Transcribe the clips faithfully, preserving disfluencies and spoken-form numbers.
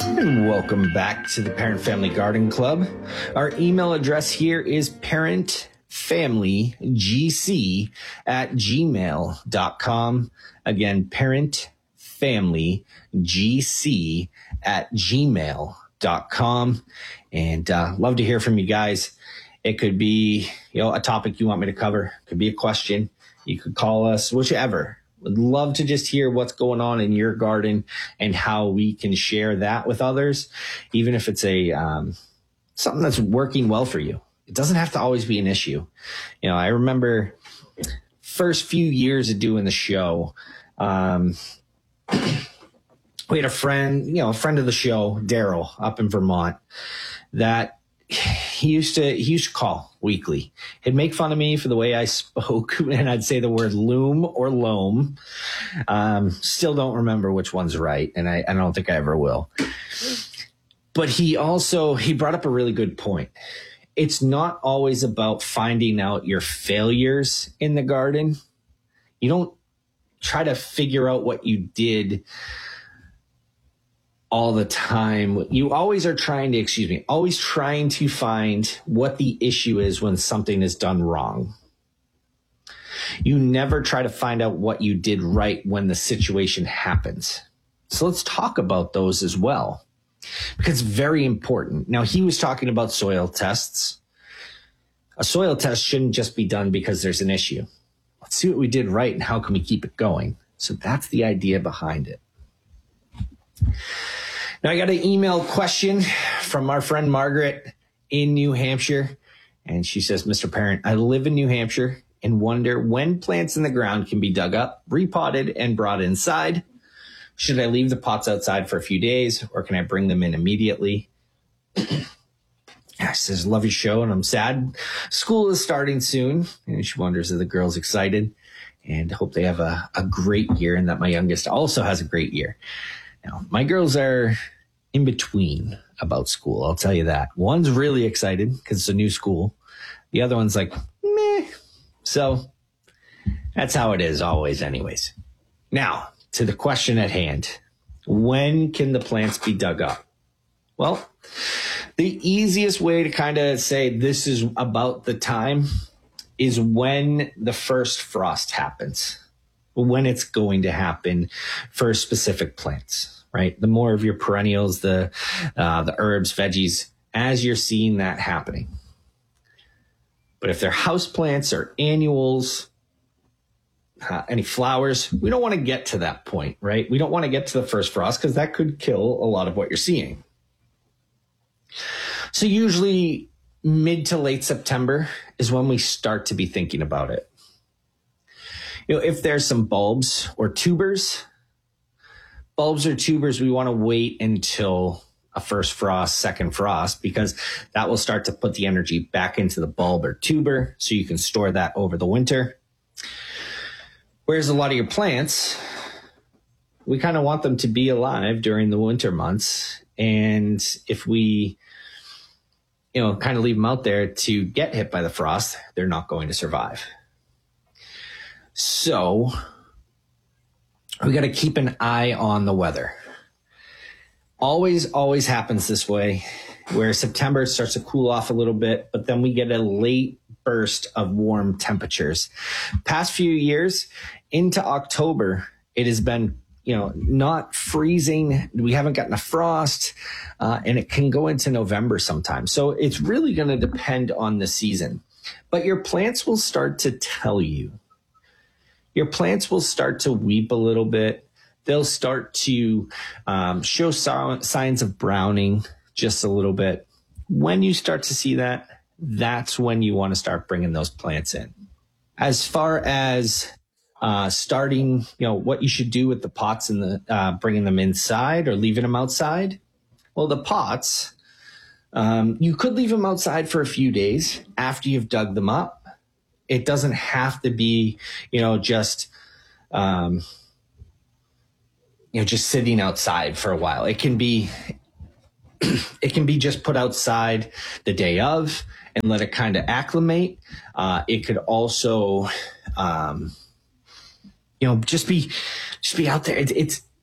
And welcome back to the Parent Family Garden Club. Our email address here is parentfamilygc at gmail dot com. Again, parentfamilygc at gmail dot com. And uh, love to hear from you guys. It could be, you know, a topic you want me to cover. It could be a question. You could call us, whichever. Would love to just hear what's going on in your garden and how we can share that with others, even if it's a um, something that's working well for you. It doesn't have to always be an issue. You know, I remember first few years of doing the show, um, we had a friend, you know, a friend of the show, Daryl, up in Vermont, that he used to he used to call weekly. He'd make fun of me for the way I spoke, and I'd say the word loom or loam. Um, still don't remember which one's right, and I, I don't think I ever will. But he also he brought up a really good point. It's not always about finding out your failures in the garden. You don't try to figure out what you did all the time. You always are trying to, excuse me, always trying to find what the issue is when something is done wrong. You never try to find out what you did right when the situation happens. So let's talk about those as well, because it's very important. Now, he was talking about soil tests. A soil test shouldn't just be done because there's an issue. Let's see what we did right and how can we keep it going. So that's the idea behind it. Now, I got an email question from our friend Margaret in New Hampshire. And she says, Mister Parent, I live in New Hampshire and wonder when plants in the ground can be dug up, repotted, and brought inside. Should I leave the pots outside for a few days, or can I bring them in immediately? She says, love your show, and I'm sad. School is starting soon. And she wonders if the girl's excited, and hope they have a, a great year, and that my youngest also has a great year. Now, my girls are in between about school. I'll tell you that. One's really excited because it's a new school. The other one's like, meh. So that's how it is always anyways. Now, to the question at hand. When can the plants be dug up? Well, the easiest way to kind of say this is about the time is when the first frost happens. When it's going to happen for specific plants, right? The more of your perennials, the uh, the herbs, veggies, as you're seeing that happening. But if they're house plants or annuals, uh, any flowers, we don't want to get to that point, right? We don't want to get to the first frost because that could kill a lot of what you're seeing. So usually mid to late September is when we start to be thinking about it. You know, if there's some bulbs or tubers, bulbs or tubers, we want to wait until a first frost, second frost, because that will start to put the energy back into the bulb or tuber so you can store that over the winter. Whereas a lot of your plants, we kind of want them to be alive during the winter months. And if we, you know, kind of leave them out there to get hit by the frost, they're not going to survive. So we got to keep an eye on the weather. Always, always happens this way, where September starts to cool off a little bit, but then we get a late burst of warm temperatures. Past few years into October, it has been, you know, not freezing. We haven't gotten a frost, uh, and it can go into November sometimes. So it's really going to depend on the season. But your plants will start to tell you. Your plants will start to weep a little bit. They'll start to um, show so- signs of browning just a little bit. When you start to see that, that's when you want to start bringing those plants in. As far as uh, starting, you know, what you should do with the pots and the uh, bringing them inside or leaving them outside. Well, the pots, um, you could leave them outside for a few days after you've dug them up. It doesn't have to be, you know, just, um, you know, just sitting outside for a while. It can be, it can be just put outside the day of and let it kind of acclimate. Uh, it could also, um, you know, just be, just be out there. It, it's,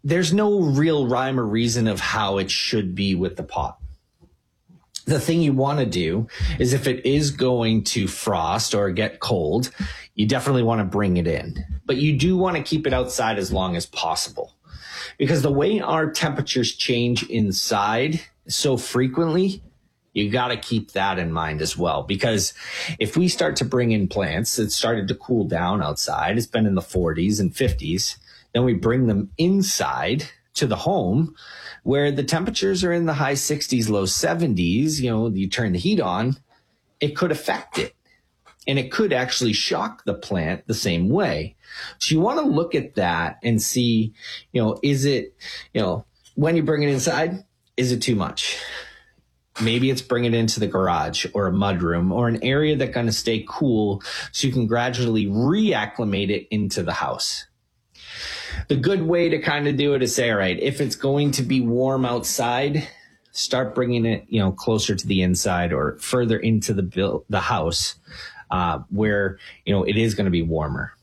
there's no real rhyme or reason of how it should be with the pot. The thing you want to do is if it is going to frost or get cold, you definitely want to bring it in. But you do want to keep it outside as long as possible. Because the way our temperatures change inside so frequently, you got to keep that in mind as well. Because if we start to bring in plants that started to cool down outside, it's been in the forties and fifties, then we bring them inside to the home where the temperatures are in the high sixties, low seventies, you know, you turn the heat on, it could affect it. And it could actually shock the plant the same way. So you want to look at that and see, you know, is it, you know, when you bring it inside, is it too much? Maybe it's bring it into the garage or a mudroom or an area that's going to stay cool so you can gradually reacclimate it into the house. The good way to kind of do it is say, all right, if it's going to be warm outside, start bringing it, you know, closer to the inside or further into the build, the house, uh, where, you know, it is going to be warmer.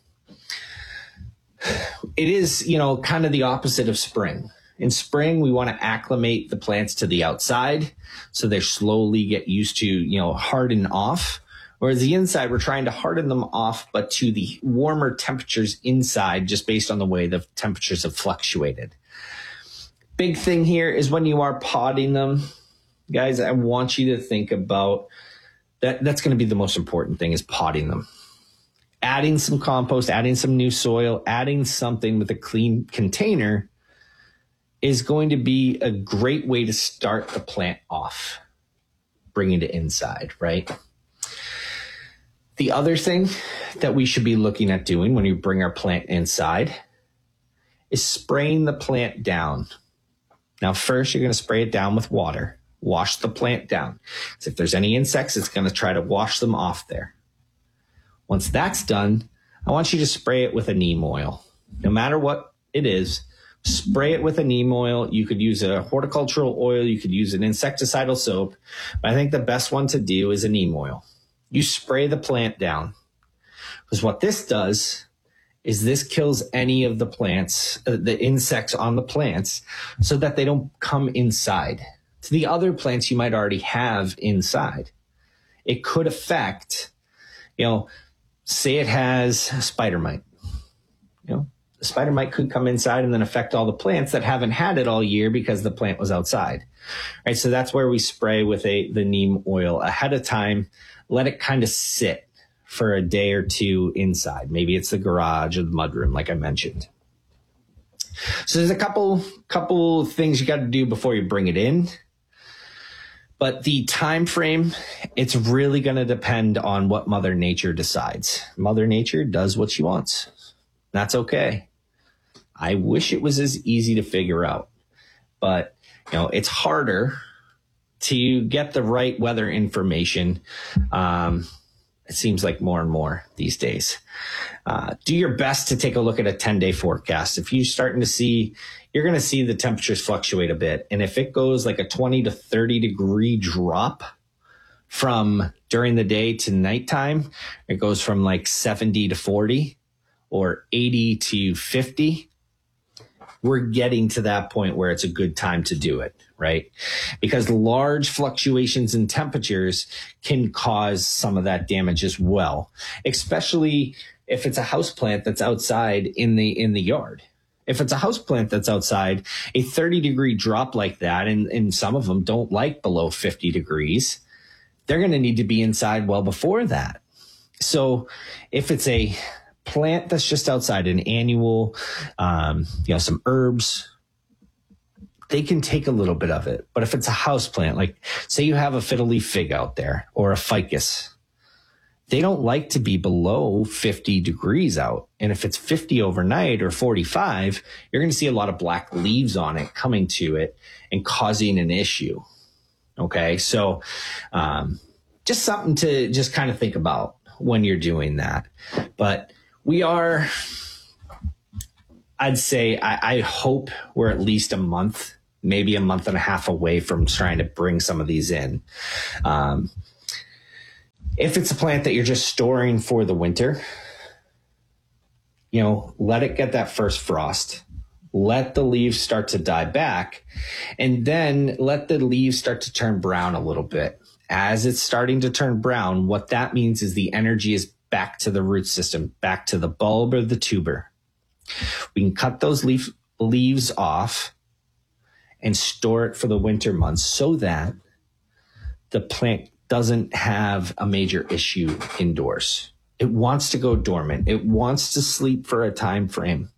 It is, you know, kind of the opposite of spring. In spring, we want to acclimate the plants to the outside so they slowly get used to, you know, harden off. Whereas the inside, we're trying to harden them off, but to the warmer temperatures inside, just based on the way the temperatures have fluctuated. Big thing here is when you are potting them, guys, I want you to think about that. That's going to be the most important thing, is potting them. Adding some compost, adding some new soil, adding something with a clean container is going to be a great way to start the plant off, bringing it inside, right? The other thing that we should be looking at doing when you bring our plant inside is spraying the plant down. Now, first, you're going to spray it down with water. Wash the plant down. So if there's any insects, it's going to try to wash them off there. Once that's done, I want you to spray it with a neem oil. No matter what it is, spray it with a neem oil. You could use a horticultural oil. You could use an insecticidal soap. But I think the best one to do is a neem oil. You spray the plant down, because what this does is this kills any of the plants, uh, the insects on the plants, so that they don't come inside to the other plants you might already have inside. It could affect, you know, say it has spider mite, you know, the spider mite could come inside and then affect all the plants that haven't had it all year because the plant was outside. Right. So that's where we spray with a, the neem oil ahead of time. Let it kind of sit for a day or two inside. Maybe it's the garage or the mudroom, like I mentioned. So there's a couple, couple things you got to do before you bring it in. But the time frame, it's really going to depend on what Mother Nature decides. Mother Nature does what she wants. That's okay. I wish it was as easy to figure out, but you know, it's harder to get the right weather information. Um, it seems like more and more these days. Uh, do your best to take a look at a ten day forecast. If you're starting to see, you're going to see the temperatures fluctuate a bit. And if it goes like a twenty to thirty degree drop from during the day to nighttime, it goes from like seventy to forty or eighty to fifty. We're getting to that point where it's a good time to do it, right? Because large fluctuations in temperatures can cause some of that damage as well, especially if it's a houseplant that's outside in the, in the yard. If it's a houseplant that's outside, a thirty degree drop like that, and, and some of them don't like below fifty degrees, they're going to need to be inside well before that. So if it's a plant that's just outside, an annual, um, you know, some herbs, they can take a little bit of it. But if it's a house plant, like say you have a fiddle leaf fig out there or a ficus, they don't like to be below fifty degrees out. And if it's fifty overnight or forty-five, you're going to see a lot of black leaves on it coming to it and causing an issue. Okay. So, um, just something to just kind of think about when you're doing that. But we are, I'd say, I, I hope we're at least a month, maybe a month and a half away from trying to bring some of these in. Um, if it's a plant that you're just storing for the winter, you know, let it get that first frost. let the leaves start to die back, and then let the leaves start to turn brown a little bit. As it's starting to turn brown, what that means is the energy is back to the root system, back to the bulb or the tuber. We can cut those leaf, leaves off and store it for the winter months so that the plant doesn't have a major issue indoors. It wants to go dormant. It wants to sleep for a time frame.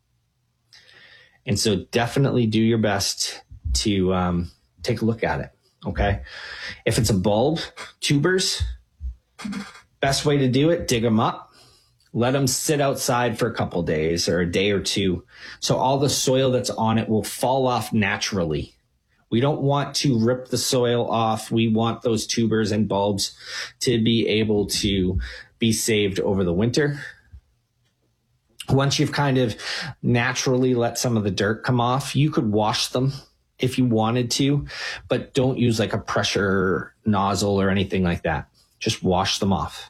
And so definitely do your best to um, take a look at it, okay? If it's a bulb, tubers, best way to do it, dig them up. Let them sit outside for a couple days or a day or two. So all the soil that's on it will fall off naturally. We don't want to rip the soil off. We want those tubers and bulbs to be able to be saved over the winter. Once you've kind of naturally let some of the dirt come off, you could wash them if you wanted to, but don't use like a pressure nozzle or anything like that. Just wash them off.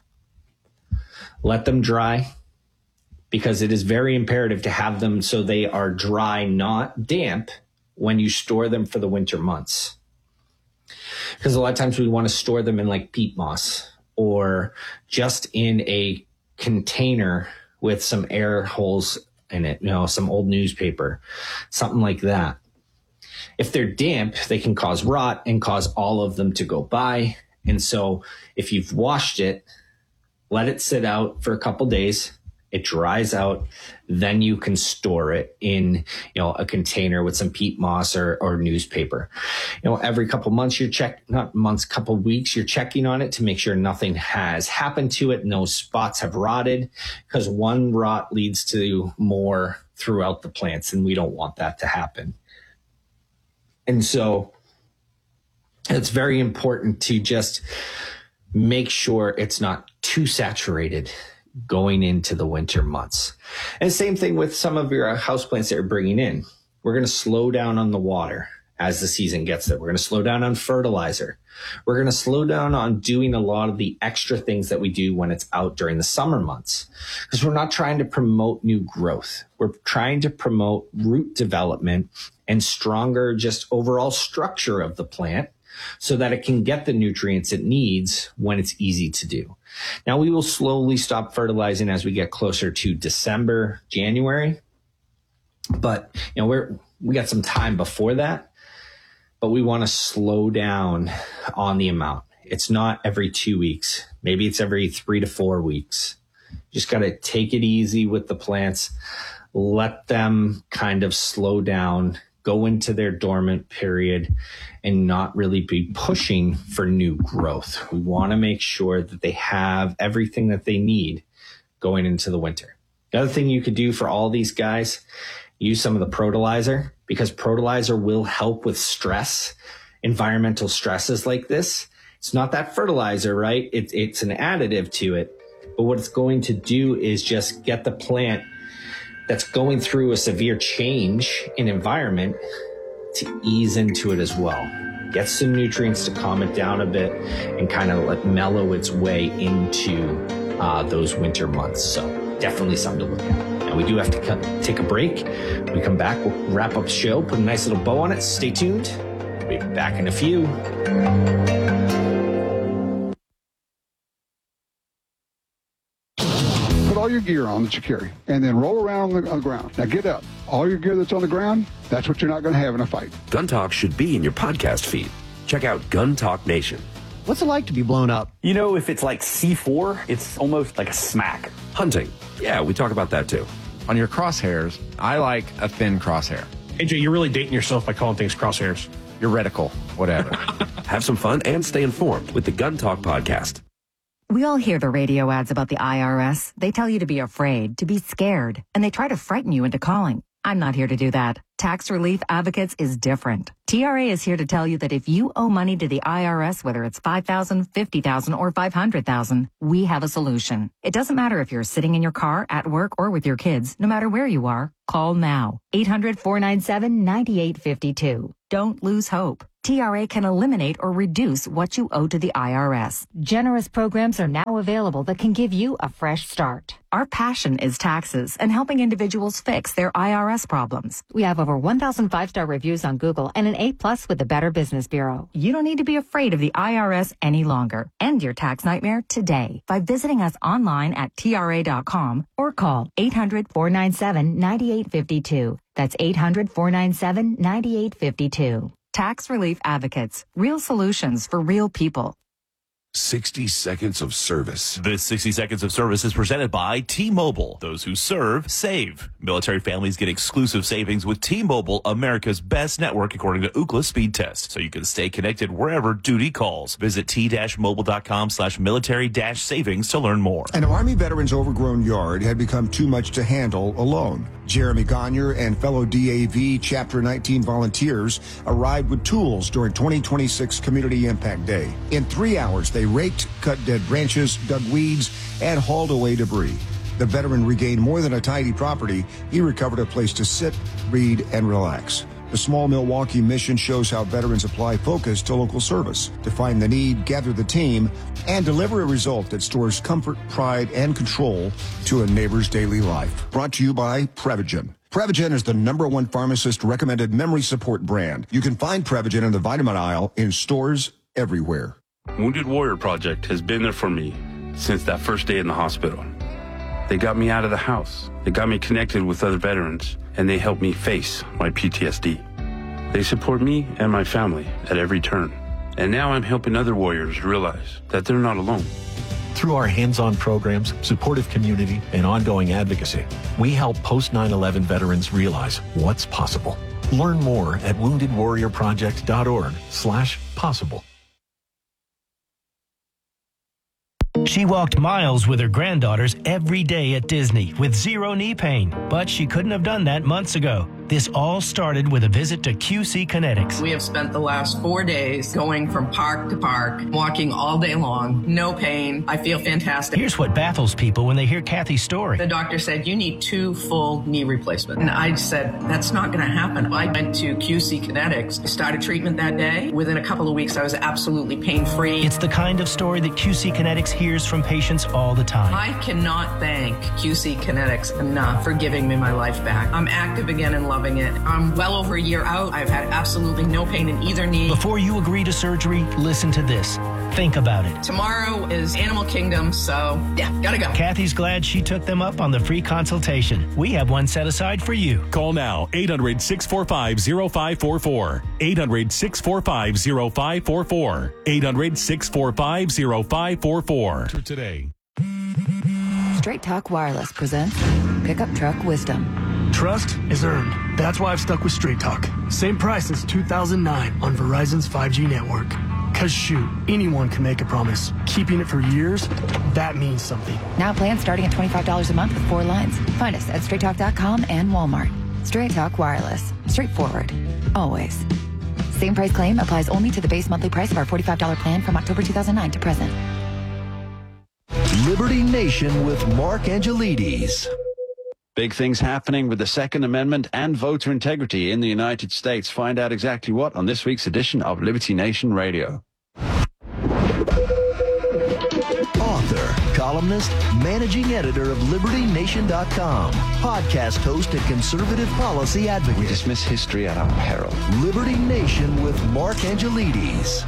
Let them dry, because it is very imperative to have them so they are dry, not damp, when you store them for the winter months. Because a lot of times we want to store them in like peat moss or just in a container with some air holes in it, you know, some old newspaper, something like that. If they're damp, they can cause rot and cause all of them to go by. And so if you've washed it, let it sit out for a couple days. It dries out. Then you can store it in, you know, a container with some peat moss or, or newspaper. You know, every couple months you're check, not months, couple weeks, you're checking on it to make sure nothing has happened to it. No spots have rotted, because one rot leads to more throughout the plants, and we don't want that to happen. And so it's very important to just make sure it's not too saturated going into the winter months. And same thing with some of your houseplants that you're bringing in. We're going to slow down on the water as the season gets there. We're going to slow down on fertilizer. We're going to slow down on doing a lot of the extra things that we do when it's out during the summer months, because we're not trying to promote new growth. We're trying to promote root development and stronger just overall structure of the plant, so that it can get the nutrients it needs when it's easy to do. Now, we will slowly stop fertilizing as we get closer to December, January. But, you know, we're, we got some time before that, but we want to slow down on the amount. It's not every two weeks. Maybe it's every three to four weeks. Just got to take it easy with the plants. Let them kind of slow down, go into their dormant period, and not really be pushing for new growth. We want to make sure that they have everything that they need going into the winter. The other thing you could do for all these guys, use some of the Protolizer, because Protolizer will help with stress, environmental stresses like this. It's not that fertilizer, right? It, it's an additive to it. But what it's going to do is just get the plant that's going through a severe change in environment to ease into it as well. Get some nutrients to calm it down a bit and kind of let mellow its way into uh, those winter months. So definitely something to look at. Now we do have to come, take a break. When we come back, we'll wrap up the show, put a nice little bow on it. Stay tuned. We'll be back in a few. All your gear on that you carry, and then roll around on the, on the ground. Now get up. All your gear that's on the ground, that's what you're not going to have in a fight. Gun Talk should be in your podcast feed. Check out Gun Talk Nation. What's it like to be blown up? You know, if it's like C four, it's almost like a smack. Hunting. Yeah, we talk about that too. On your crosshairs, I like a thin crosshair. A J, you're really dating yourself by calling things crosshairs. Your reticle, whatever. Have some fun and stay informed with the Gun Talk podcast. We all hear the radio ads about the I R S. They tell you to be afraid, to be scared, and they try to frighten you into calling. I'm not here to do that. Tax Relief Advocates is different. T R A is here to tell you that if you owe money to the I R S, whether it's five thousand dollars, fifty thousand dollars, or five hundred thousand dollars, we have a solution. It doesn't matter if you're sitting in your car, at work, or with your kids. No matter where you are, call now. eight hundred, four nine seven, nine eight five two. Don't lose hope. T R A can eliminate or reduce what you owe to the I R S. Generous programs are now available that can give you a fresh start. Our passion is taxes and helping individuals fix their I R S problems. We have over one thousand five-star reviews on Google and an A plus with the Better Business Bureau. You don't need to be afraid of the I R S any longer. End your tax nightmare today by visiting us online at T R A dot com or call eight hundred, four nine seven, nine eight five two. That's eight hundred, four nine seven, nine eight five two. Tax Relief Advocates. Real solutions for real people. sixty seconds of service. This sixty seconds of service is presented by T-Mobile. Those who serve, save. Military families get exclusive savings with T-Mobile, America's best network according to Ookla speed test. So you can stay connected wherever duty calls. Visit t-mobile.com slash military dash savings to learn more. An Army veteran's overgrown yard had become too much to handle alone. Jeremy Gagner and fellow D A V Chapter nineteen volunteers arrived with tools during twenty twenty-six Community Impact Day. In three hours, they raked, cut dead branches, dug weeds, and hauled away debris. The veteran regained more than a tidy property. He recovered a place to sit, read, and relax. The small Milwaukee mission shows how veterans apply focus to local service to find the need, gather the team, and deliver a result that stores comfort, pride, and control to a neighbor's daily life. Brought to you by Prevagen. Prevagen is the number one pharmacist-recommended memory support brand. You can find Prevagen in the vitamin aisle in stores everywhere. Wounded Warrior Project has been there for me since that first day in the hospital. They got me out of the house. They got me connected with other veterans, and they helped me face my P T S D. They support me and my family at every turn. And now I'm helping other warriors realize that they're not alone. Through our hands-on programs, supportive community, and ongoing advocacy, we help post nine eleven veterans realize what's possible. Learn more at wounded warrior project dot org slash possible. She walked miles with her granddaughters every day at Disney with zero knee pain, but she couldn't have done that months ago. This all started with a visit to Q C Kinetics. We have spent the last four days going from park to park, walking all day long, no pain. I feel fantastic. Here's what baffles people when they hear Kathy's story. The doctor said, you need two full knee replacements. And I said, that's not going to happen. I went to Q C Kinetics, started treatment that day. Within a couple of weeks, I was absolutely pain-free. It's the kind of story that Q C Kinetics hears from patients all the time. I cannot thank Q C Kinetics enough for giving me my life back. I'm active again and loving it. I'm well over a year out. I've had absolutely no pain in either knee. Before you agree to surgery, listen to this. Think about it. Tomorrow is Animal Kingdom, so yeah, gotta go. Kathy's glad she took them up on the free consultation. We have one set aside for you. Call now, eight hundred, six four five, zero five four four. eight hundred, six four five, zero five four four. eight hundred, six four five, zero five four four. Today. Straight Talk Wireless presents Pickup Truck Wisdom. Trust is earned. That's why I've stuck with Straight Talk. Same price since two thousand nine on Verizon's five G network. Cause shoot, anyone can make a promise. Keeping it for years, that means something. Now plans starting at twenty-five dollars a month with four lines. Find us at straight talk dot com and Walmart. Straight Talk Wireless. Straightforward. Always. Same price claim applies only to the base monthly price of our forty-five dollars plan from October two thousand nine to present. Liberty Nation with Mark Angelides. Big things happening with the Second Amendment and voter integrity in the United States. Find out exactly what on this week's edition of Liberty Nation Radio. Author, columnist, managing editor of Liberty Nation dot com, podcast host and conservative policy advocate. We dismiss history at our peril. Liberty Nation with Mark Angelides.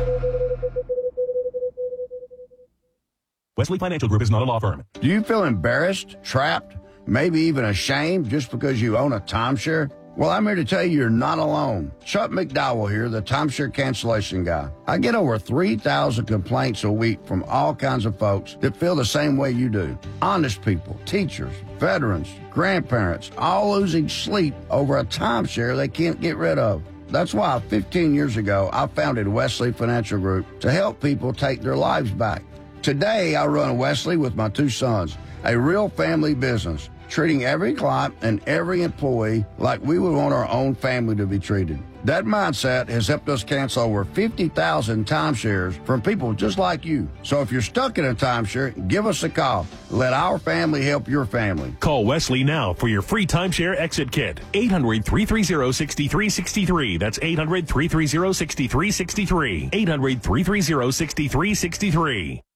Wesley Financial Group is not a law firm. Do you feel embarrassed, trapped, maybe even ashamed just because you own a timeshare? Well, I'm here to tell you you're not alone. Chuck McDowell here, the timeshare cancellation guy. I get over three thousand complaints a week from all kinds of folks that feel the same way you do. Honest people, teachers, veterans, grandparents, all losing sleep over a timeshare they can't get rid of. That's why fifteen years ago, I founded Wesley Financial Group to help people take their lives back. Today, I run Wesley with my two sons, a real family business, treating every client and every employee like we would want our own family to be treated. That mindset has helped us cancel over fifty thousand timeshares from people just like you. So if you're stuck in a timeshare, give us a call. Let our family help your family. Call Wesley now for your free timeshare exit kit. eight hundred, three three zero, six three six three. That's eight hundred, three three zero, six three six three. eight hundred, three three zero, six three six three.